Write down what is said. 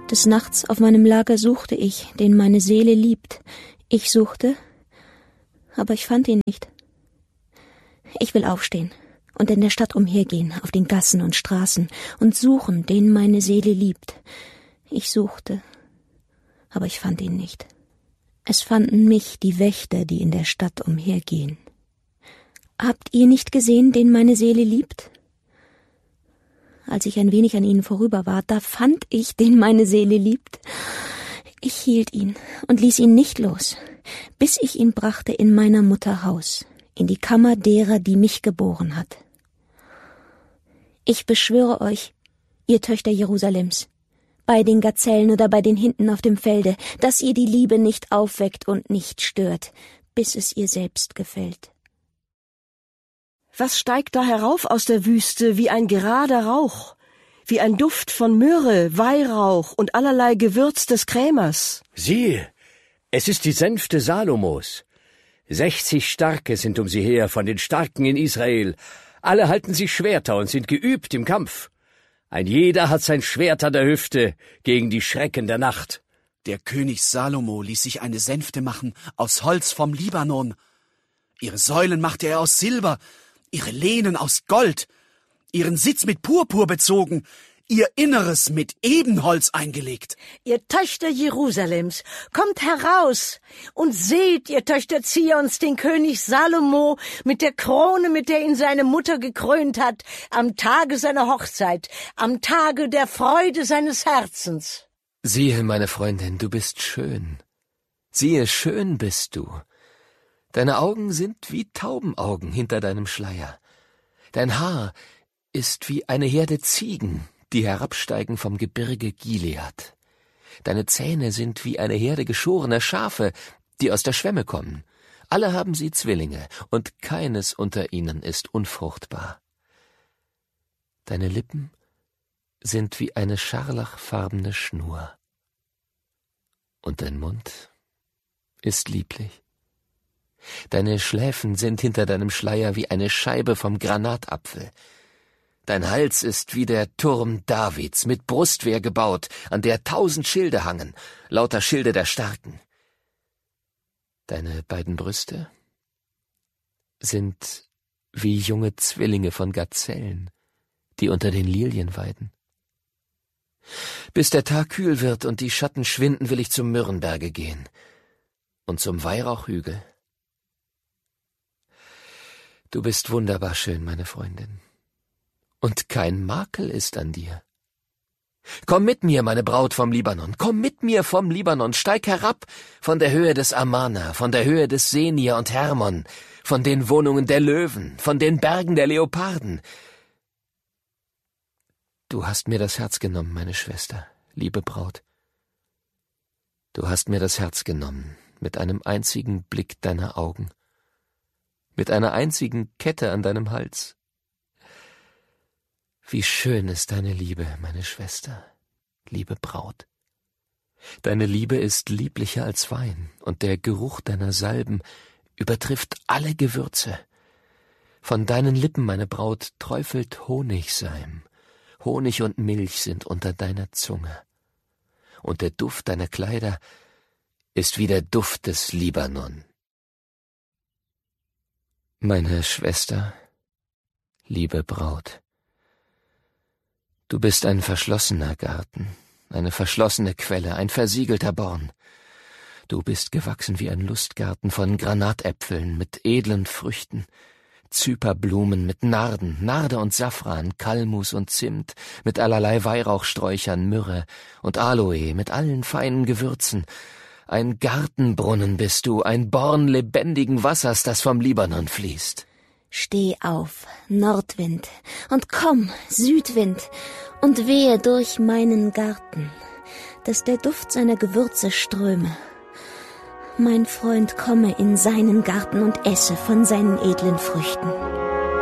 Des Nachts auf meinem Lager suchte ich, den meine Seele liebt. Ich suchte, aber ich fand ihn nicht. Ich will aufstehen und in der Stadt umhergehen, auf den Gassen und Straßen, und suchen, den meine Seele liebt. Ich suchte, aber ich fand ihn nicht. Es fanden mich die Wächter, die in der Stadt umhergehen. Habt ihr nicht gesehen, den meine Seele liebt? Als ich ein wenig an ihnen vorüber war, da fand ich, den meine Seele liebt. Ich hielt ihn und ließ ihn nicht los, bis ich ihn brachte in meiner Mutter Haus, in die Kammer derer, die mich geboren hat. Ich beschwöre euch, ihr Töchter Jerusalems, bei den Gazellen oder bei den Hinden auf dem Felde, dass ihr die Liebe nicht aufweckt und nicht stört, bis es ihr selbst gefällt. Was steigt da herauf aus der Wüste wie ein gerader Rauch, wie ein Duft von Myrrhe, Weihrauch und allerlei Gewürz des Krämers? Siehe, es ist die Sänfte Salomos. 60 Starke sind um sie her, von den Starken in Israel. Alle halten sich Schwerter und sind geübt im Kampf. Ein jeder hat sein Schwert an der Hüfte gegen die Schrecken der Nacht. Der König Salomo ließ sich eine Sänfte machen aus Holz vom Libanon. Ihre Säulen machte er aus Silber, ihre Lehnen aus Gold, ihren Sitz mit Purpur bezogen, ihr Inneres mit Ebenholz eingelegt. Ihr Töchter Jerusalems, kommt heraus und seht, ihr Töchter Zions, den König Salomo mit der Krone, mit der ihn seine Mutter gekrönt hat, am Tage seiner Hochzeit, am Tage der Freude seines Herzens. Siehe, meine Freundin, du bist schön. Siehe, schön bist du. Deine Augen sind wie Taubenaugen hinter deinem Schleier. Dein Haar ist wie eine Herde Ziegen, die herabsteigen vom Gebirge Gilead. Deine Zähne sind wie eine Herde geschorener Schafe, die aus der Schwemme kommen. Alle haben sie Zwillinge, und keines unter ihnen ist unfruchtbar. Deine Lippen sind wie eine scharlachfarbene Schnur. Und dein Mund ist lieblich. Deine Schläfen sind hinter deinem Schleier wie eine Scheibe vom Granatapfel. Dein Hals ist wie der Turm Davids, mit Brustwehr gebaut, an der 1000 Schilde hangen, lauter Schilde der Starken. Deine beiden Brüste sind wie junge Zwillinge von Gazellen, die unter den Lilien weiden. Bis der Tag kühl wird und die Schatten schwinden, will ich zum Myrrhenberge gehen und zum Weihrauchhügel. Du bist wunderbar schön, meine Freundin, und kein Makel ist an dir. Komm mit mir, meine Braut vom Libanon, komm mit mir vom Libanon, steig herab von der Höhe des Amana, von der Höhe des Senir und Hermon, von den Wohnungen der Löwen, von den Bergen der Leoparden. Du hast mir das Herz genommen, meine Schwester, liebe Braut. Du hast mir das Herz genommen, mit einem einzigen Blick deiner Augen, mit einer einzigen Kette an deinem Hals. Wie schön ist deine Liebe, meine Schwester, liebe Braut. Deine Liebe ist lieblicher als Wein, und der Geruch deiner Salben übertrifft alle Gewürze. Von deinen Lippen, meine Braut, träufelt Honigseim. Honig und Milch sind unter deiner Zunge. Und der Duft deiner Kleider ist wie der Duft des Libanon. Meine Schwester, liebe Braut, du bist ein verschlossener Garten, eine verschlossene Quelle, ein versiegelter Born. Du bist gewachsen wie ein Lustgarten von Granatäpfeln mit edlen Früchten, Zyperblumen mit Narden, Narde und Safran, Kalmus und Zimt, mit allerlei Weihrauchsträuchern, Myrrhe und Aloe, mit allen feinen Gewürzen. Ein Gartenbrunnen bist du, ein Born lebendigen Wassers, das vom Libanon fließt. Steh auf, Nordwind, und komm, Südwind, und wehe durch meinen Garten, dass der Duft seiner Gewürze ströme. Mein Freund komme in seinen Garten und esse von seinen edlen Früchten.